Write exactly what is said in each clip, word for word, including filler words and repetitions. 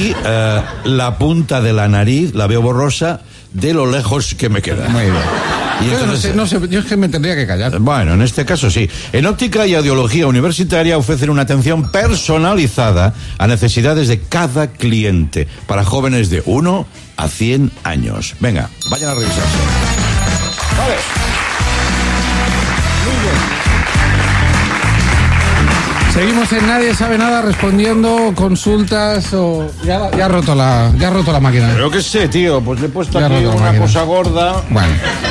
y uh, la punta de la nariz la veo borrosa de lo lejos que me queda. Muy bien. Y yo, entonces, no sé, no sé, yo es que me tendría que callar. Bueno, en este caso sí. En Óptica y Audiología Universitaria ofrecen una atención personalizada a necesidades de cada cliente para jóvenes de uno a cien años. Venga, vayan a revisarse. Vale. Seguimos en Nadie Sabe Nada respondiendo consultas o... Ya, ya ha roto la, ya ha roto la máquina. Pero qué sé, tío, pues le he puesto Ya aquí roto la una máquina. cosa gorda. Bueno.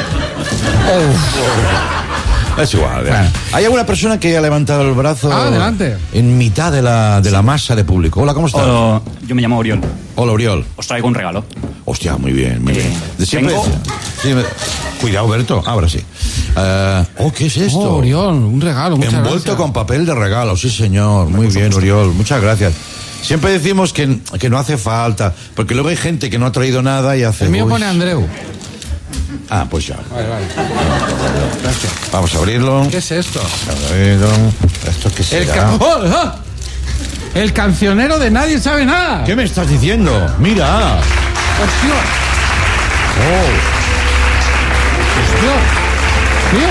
Es igual. Bueno. Hay alguna persona que haya levantado el brazo Ah, adelante. en mitad de la, de la masa de público. Hola, ¿cómo estás? Hola, yo me llamo Oriol. Hola, Oriol. Os traigo un regalo. Hostia, muy bien, muy Eh, bien. De siempre tengo- sí, me- Cuidado, Berto. Ahora sí. Eh, oh, ¿qué es esto? Oh, Oriol, un regalo, muchas Envuelto gracias. con papel de regalo, sí, señor. Muy bien, Oriol. Muchas gracias. Siempre decimos que, que no hace falta, porque luego hay gente que no ha traído nada y hace... El mío uy. pone Andreu. Ah, pues ya. Vale, vale. Gracias. Vamos a abrirlo. ¿Qué es esto? A ver, ¿esto qué El, será? ca- ¡Oh, oh! El cancionero de Nadie Sabe Nada. ¿Qué me estás diciendo? Mira. Hostia, Oh, hostia. Tío,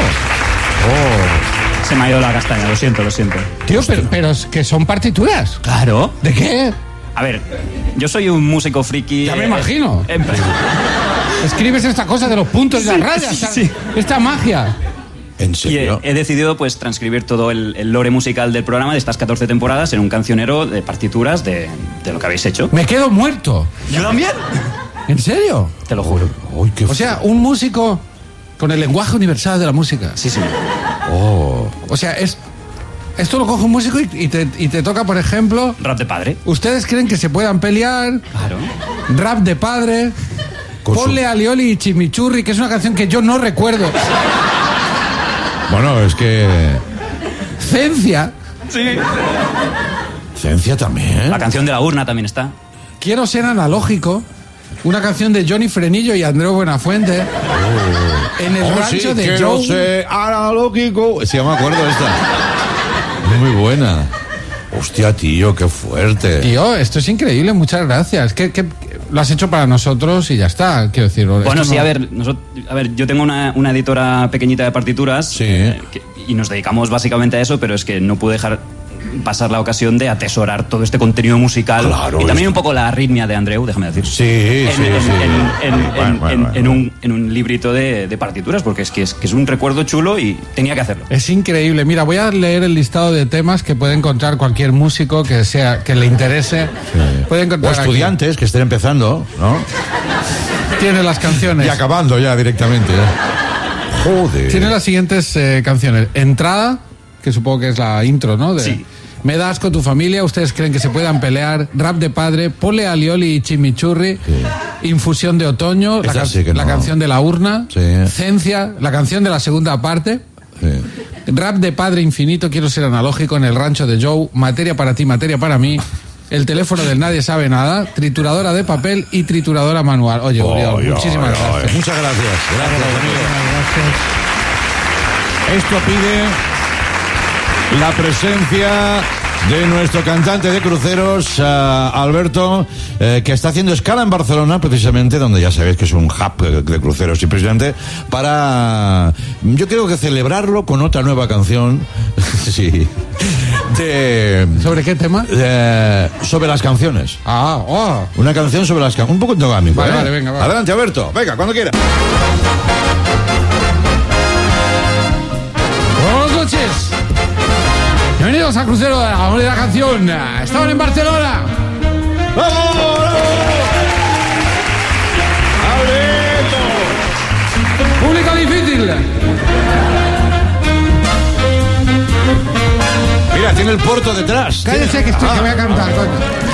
oh. Se me ha ido la castaña, lo siento, lo siento. tío, pero, pero es que son partituras. Claro. ¿De qué? A ver, yo soy un músico friki. Ya me eh, imagino. eh, Escribes esta cosa de los puntos y las Sí, rayas. sí, esta- sí. Esta magia. ¿En y he, serio? he decidido pues transcribir todo el, el lore musical del programa de estas catorce temporadas en un cancionero de partituras de, de lo que habéis hecho. Me quedo muerto. Yo también. ¿En serio? Te lo juro. Uy, qué O sea, un músico con el lenguaje universal de la música. Sí, sí. Oh. O sea, es, esto lo coge un músico y, y te, y te toca, por ejemplo, Rap de padre. ¿ustedes creen que se puedan pelear? Claro. Rap de padre. Con su- Ponle a Lioli y Chimichurri, que es una canción que yo no recuerdo. Bueno, es que... Cencia. Sí. Ciencia también. La canción de la urna también está. Quiero ser analógico. Una canción de Johnny Frenillo y Andreu Buenafuente. En el Oh, rancho sí, de quiero Joe. ser analógico. Sí, ya me acuerdo de esta. Muy buena. Hostia, tío, qué fuerte. Tío, esto es increíble, muchas gracias. ¿Qué, qué- lo has hecho para nosotros y ya está, quiero decir. Bueno, esto sí, no- a ver, nosotros, a ver, yo tengo una, una editora pequeñita de partituras Sí. eh, que- y nos dedicamos básicamente a eso, pero es que no pude dejar pasar la ocasión de atesorar todo este contenido musical Claro, y también es- un poco la arritmia de Andreu, déjame decir. Sí, en, sí, en- sí. en- en- Bueno, en- bueno, en- bueno, en bueno. un, en un librito de, de partituras, porque es que, es que es un recuerdo chulo y tenía que hacerlo. Es increíble. Mira, voy a leer el listado de temas que puede encontrar cualquier músico que sea que le interese. Puede O encontrar aquí. estudiantes que estén empezando, ¿no? Tiene las canciones. Y acabando ya directamente. ¿eh? Joder. Tiene las siguientes eh, canciones. Entrada, que supongo que es la intro, ¿no? De, Sí. Me das con tu familia, ustedes creen que se puedan pelear. Rap de padre, Ponle a Lioli y Chimichurri. Infusión de otoño, la, Esa can- sí que la no. canción de la urna. Sí. Cencia, la canción de la segunda parte. Sí. Rap de padre infinito, quiero ser analógico en el rancho de Joe. Materia para ti, materia para mí. El teléfono del Nadie Sabe Nada. Trituradora de papel y trituradora manual. Oye, Oriol, Oy, muchísimas oy, oy. gracias. Muchas gracias. Gracias, amigo. Esto pide la presencia de nuestro cantante de cruceros, uh, Alberto, eh, que está haciendo escala en Barcelona, precisamente, donde ya sabéis que es un hub de, de cruceros impresionante, para, yo creo que celebrarlo con otra nueva canción, sí, de, ¿Sobre qué tema? de- sobre las canciones. Ah, oh. Una canción sobre las canciones, un poco endogámico, Vale, ¿eh? vale, venga, va. Adelante, Alberto, venga, cuando quiera. Buenas noches. Bienvenidos a Crucero de la Hora de la Canción. Estaban en Barcelona. ¡Vamos! ¡Alberto! Público difícil. Mira, tiene el Porto detrás. Cállese que estoy, que voy a cantar, coño.